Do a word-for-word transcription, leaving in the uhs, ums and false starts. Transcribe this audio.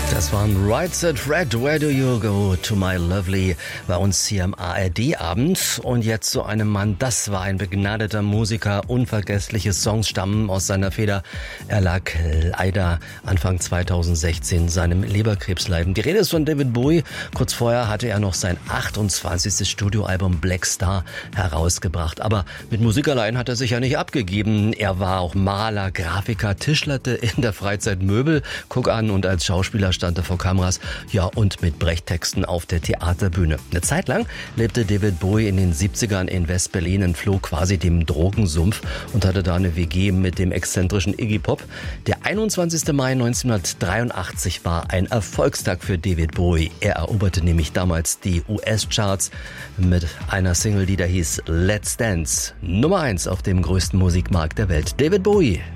Das waren Right Said Fred, Where Do You Go to My Lovely bei uns hier im A R D-Abend. Und jetzt zu einem Mann, das war ein begnadeter Musiker, unvergessliche Songs stammen aus seiner Feder. Er lag leider Anfang zweitausendsechzehn seinem Leberkrebs leiden. Die Rede ist von David Bowie. Kurz vorher hatte er noch sein achtundzwanzigstes Studioalbum Black Star herausgebracht. Aber mit Musik allein hat er sich ja nicht abgegeben. Er war auch Maler, Grafiker, tischlerte in der Freizeit Möbel, guck an, und als Schauspieler stand er vor Kameras, ja, und mit Brechtexten auf der Theaterbühne. Eine Zeit lang lebte David Bowie in den siebzigern in West-Berlin, entfloh quasi dem Drogensumpf und hatte da eine W G mit dem exzentrischen Iggy Pop. Der einundzwanzigster Mai neunzehnhundertdreiundachtzig war ein Erfolgstag für David Bowie. Er eroberte nämlich damals die U S-Charts mit einer Single, die da hieß Let's Dance. Nummer eins auf dem größten Musikmarkt der Welt. David Bowie.